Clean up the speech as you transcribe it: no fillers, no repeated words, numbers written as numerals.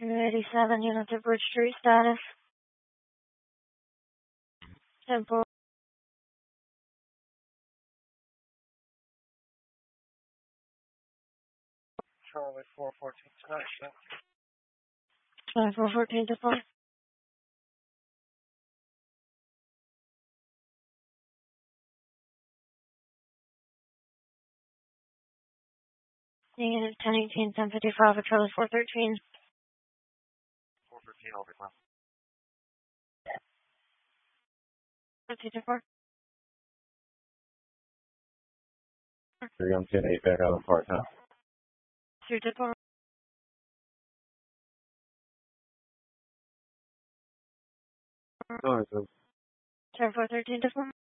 87 units of Bridge Street status. Temple. Charlie 414 tonight, sir. Charlie 414 to 4. Unit 1018, 1055 at Charlie 413. 413 over, well. 50 to 4. 3 on 10, 8 back out of the park, huh? 3 to 4. Alright, so. Charlie 413 to 4.